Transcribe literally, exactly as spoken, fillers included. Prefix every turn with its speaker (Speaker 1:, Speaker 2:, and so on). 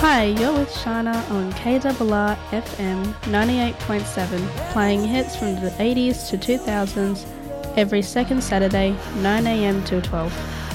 Speaker 1: Hi, you're with Shana on K R R F M ninety-eight point seven, playing hits from the eighties to two thousands every second Saturday, nine a m till twelve.